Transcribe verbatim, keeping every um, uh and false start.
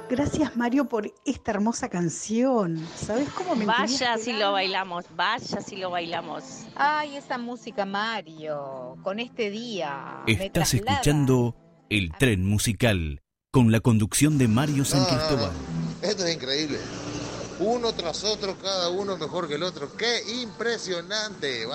Gracias, Mario, por esta hermosa canción. ¿Sabés cómo me Vaya si lo bailamos? bailamos, vaya si lo bailamos. Ay, esa música, Mario, con este día me Estás traslada. escuchando El Tren Musical, con la conducción de Mario San No, no, Cristóbal. no. Esto es increíble. Uno tras otro, cada uno mejor que el otro. ¡Qué impresionante!